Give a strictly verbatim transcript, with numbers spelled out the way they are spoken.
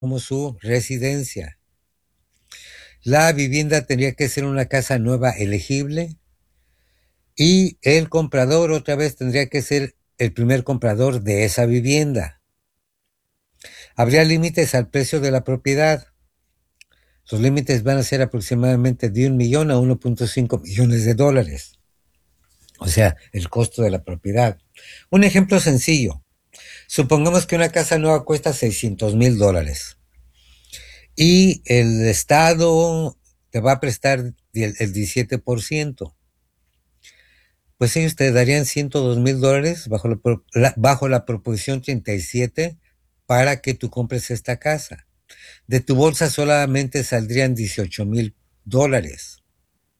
como su residencia. La vivienda tendría que ser una casa nueva elegible y el comprador otra vez tendría que ser el primer comprador de esa vivienda. Habría límites al precio de la propiedad. Los límites van a ser aproximadamente de un millón a uno punto cinco millones de dólares. O sea, el costo de la propiedad. Un ejemplo sencillo. Supongamos que una casa nueva cuesta seiscientos mil dólares y el Estado te va a prestar el, el diecisiete por ciento. Pues ellos te darían ciento dos mil dólares bajo la, la, bajo la proposición treinta y siete para que tú compres esta casa. De tu bolsa solamente saldrían dieciocho mil dólares.